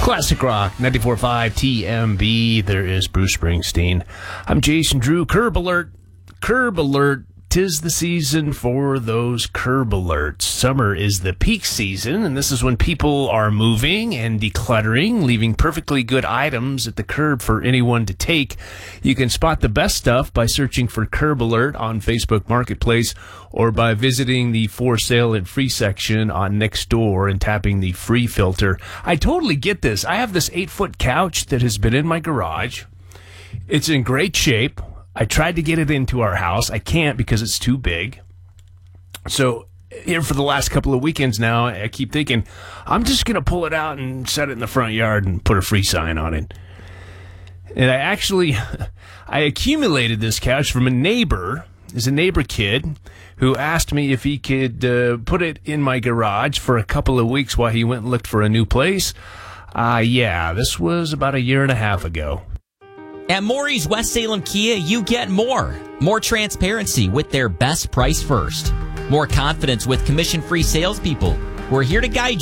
Classic Rock, 94.5 TMB. There is Bruce Springsteen. I'm Jason Drew. Curb alert. Curb alert. 'Tis the season for those curb alerts. Summer is the peak season, and this is when people are moving and decluttering, leaving perfectly good items at the curb for anyone to take. You can spot the best stuff by searching for Curb Alert on Facebook Marketplace or by visiting the for sale and free section on Nextdoor and tapping the free filter. I totally get this. I have this 8-foot couch that has been in my garage. It's in great shape. I tried to get it into our house. I can't because it's too big. So here for the last couple of weekends now, I keep thinking, I'm just going to pull it out and set it in the front yard and put a free sign on it. And I accumulated this couch from a neighbor. There's a neighbor kid who asked me if he could put it in my garage for a couple of weeks while he went and looked for a new place. This was about a year and a half ago. At Maury's West Salem Kia, you get more. More transparency with their best price first. More confidence with commission-free salespeople. We're here to guide you.